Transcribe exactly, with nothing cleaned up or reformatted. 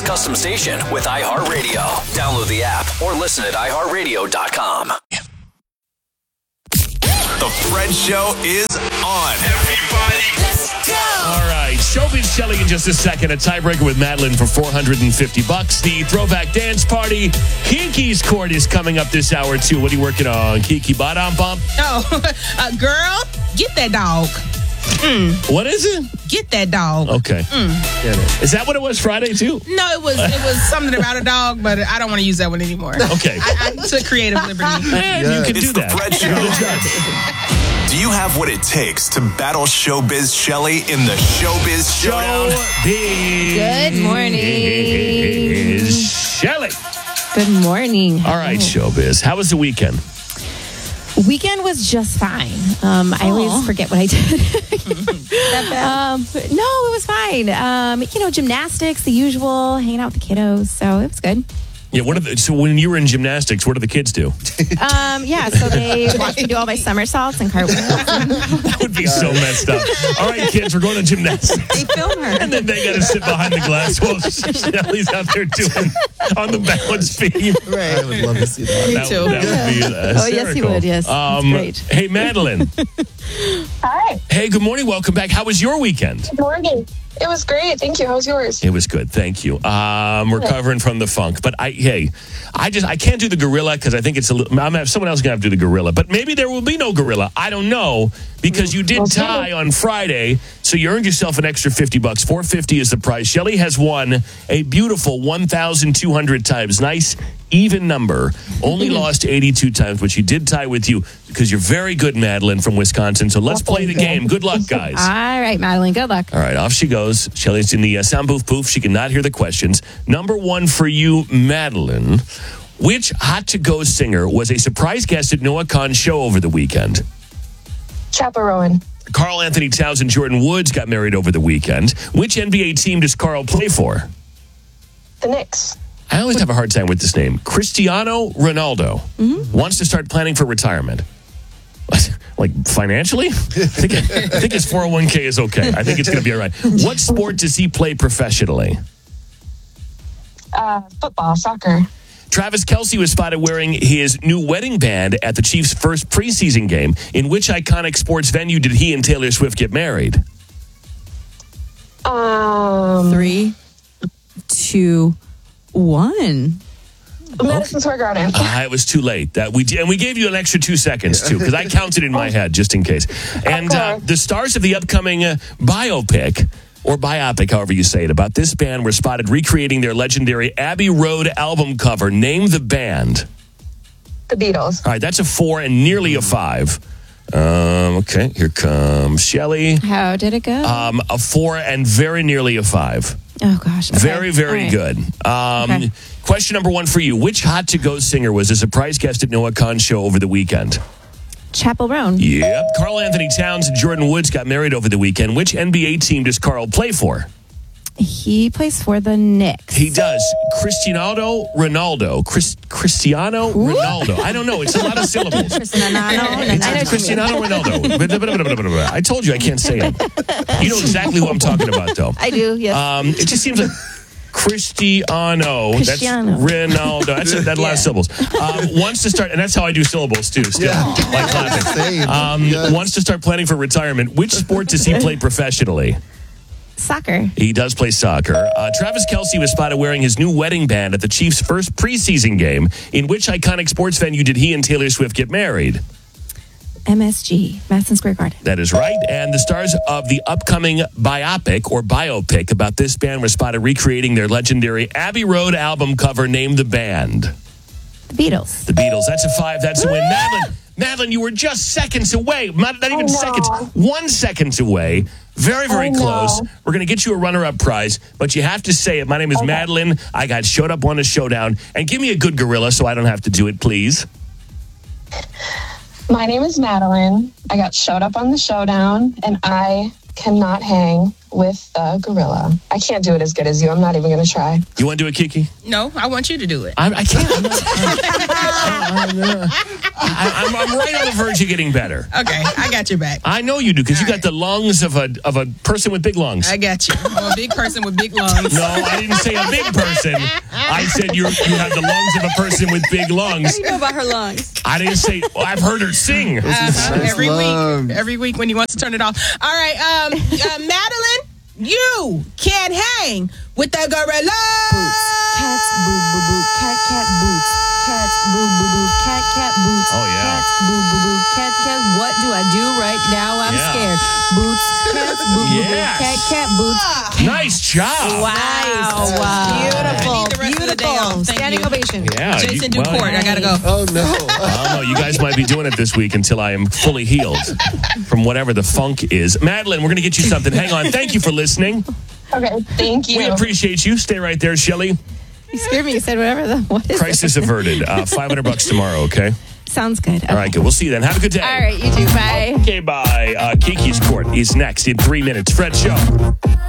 custom station with iHeartRadio. Download the app or listen at i heart radio dot com. The Fred Show is on. Everybody, let's go. All right, Showbiz Shelly in just a second. A tiebreaker with Madeline for four hundred fifty bucks. The Throwback Dance Party. Kiki's Court is coming up this hour, too. What are you working on, Kiki? Bottom bump? Oh, uh, girl, get that dog. Mm. What is it? Get that dog. Okay. Mm. Is that what it was Friday, too? No, it was it was something about a dog, but I don't want to use that one anymore. Okay. I, I took creative liberty. Man, Yeah. you can It's do the that. Fred Show. You're the judge. Do you have what it takes to battle Showbiz Shelly in the Showbiz Showdown? Showbiz. Good morning. Shelly. Good morning. All right, Showbiz. How was the weekend? Weekend was just fine. Um, I always forget what I did. um, no, it was fine. Um, you know, gymnastics, the usual, hanging out with the kiddos. So it was good. Yeah. What are the, so when you were in gymnastics, what do the kids do? Um, yeah, so they watched me do all my somersaults and cartwheels. That would be so messed up. All right, kids, we're going to gymnastics. They film her. And then they got to sit behind the glass while Shelly's out there doing on the balance beam. Right. I would love to see that. That, too. that would be uh, Oh, yes, you would, yes. That's Um, great. Hey, Madeline. Hi. Hey, good morning. Welcome back. How was your weekend? Good morning. It was great. Thank you. How was yours? It was good. Thank you. Um, recovering from the funk. But I, hey, I just, I can't do the gorilla because I think it's a little, I'm have someone else going to have to do the gorilla. But maybe there will be no gorilla. I don't know because you did tie on Friday. So you earned yourself an extra fifty bucks. four fifty is the prize. Shelly has won a beautiful one thousand two hundred times. Nice, even number. Only lost eighty-two times, but she did tie with you because you're very good, Madeline, from Wisconsin. So let's play the game. Good luck, guys. All right, Madeline, good luck. All right, off she goes. Shelly's in the uh, sound booth poof. She cannot hear the questions. Number one for you, Madeline. Which hot to go singer was a surprise guest at Noah Khan's show over the weekend? Chaperone. Carl Anthony Towns and Jordan Woods got married over the weekend. Which N B A team does Carl play for? The Knicks. I always have a hard time with this name. Cristiano Ronaldo wants to start planning for retirement. Like financially? I think, I think his four oh one k is okay. I think it's going to be all right. What sport does he play professionally? Uh, football. Soccer. Travis Kelce was spotted wearing his new wedding band at the Chiefs' first preseason game. In which iconic sports venue did he and Taylor Swift get married? Um, Three, two, one. Madison Square Garden. Uh, it was too late. That we and we gave you an extra two seconds too because I counted in my head just in case. And uh, the stars of the upcoming uh, biopic or biopic, however you say it, about this band were spotted recreating their legendary Abbey Road album cover. Name the band. The Beatles. All right, that's a four and nearly a five. Um, okay, here comes Shelly. How did it go? Um, a four and very nearly a five. oh, gosh. Okay. Very, very All right. good. Um, Okay. Question number one for you. Which hot to go singer was a surprise guest at Noah Khan's show over the weekend? Chapel Roan. Yep. Carl Anthony Towns and Jordan Woods got married over the weekend. Which N B A team does Carl play for? He plays for the Knicks. He does. Cristiano Ronaldo. Chris, Cristiano Ronaldo. I don't know. It's a lot of syllables. Cristiano. I know what you mean. Cristiano Ronaldo. I told you I can't say it. You know exactly who I'm talking about, though. I do, yes. Um, it just seems like Cristiano. Cristiano. That's Ronaldo. That's a, that a lot of syllables. Um, wants to start, and that's how I do syllables too. Still, Yeah. like clapping. Same. Um, Yes. Wants to start planning for retirement. Which sport does he play professionally? Soccer. He does play soccer. Uh, Travis Kelce was spotted wearing his new wedding band at the Chiefs' first preseason game. In which iconic sports venue did he and Taylor Swift get married? M S G. Madison Square Garden. That is right. And the stars of the upcoming biopic or biopic about this band were spotted recreating their legendary Abbey Road album cover. Name the band. The Beatles. The Beatles. That's a five. That's a win. Madeline, Madeline, you were just seconds away. Not, not even I know. seconds. One second away. Very, very I know. close. We're going to get you a runner-up prize, but you have to say it. My name is Okay. Madeline. I got showed up on a showdown. And give me a good gorilla so I don't have to do it, please. My name is Madeline. I got showed up on the showdown, and I cannot hang. with the gorilla. I can't do it as good as you. I'm not even going to try. You want to do it, Kiki? No, I want you to do it. I, I can't. I'm, not, I'm, I'm, I, I'm, I'm right on the verge of getting better. Okay, I got your back. I know you do because you got the lungs of a of a person with big lungs. I got you. I'm a big person with big lungs. No, I didn't say a big person. I said you you have the lungs of a person with big lungs. What do you know about her lungs? I didn't say. Well, I've heard her sing. Uh-huh. Every week, every week when he wants to turn it off. All right, um, uh, Madeline, you can hang with the gorilla. Cats, boo, boo, boo. Cat, cat, boots. Cats, boo, boo, boo. Cat, cat, boots. Oh, yeah. Cats, boo, boo, boo. Cat, cat. What do I do right now? I'm Yeah. scared. Boots. Cats, boo, boo, boo. Yes. Cat, cat, boots. Nice job. Wow. I Beautiful. need the rest of the day Beautiful. off. Thank Standing you. ovation. Yeah. Jason you- well, Ducourt, I gotta go. Oh, no. I don't know. You guys might be doing it this week until I am fully healed from whatever the funk is. Madeline, we're going to get you something. Hang on. Thank you for listening. Okay, thank you. We appreciate you. Stay right there, Shelly. You scared me. You said whatever the what is Crisis it? averted. Uh, five hundred bucks tomorrow, okay? Sounds good. All right, good. We'll see you then. Have a good day. All right, you too. Bye. Okay, bye. Uh, Kiki's Court is next in three minutes. Fred Show.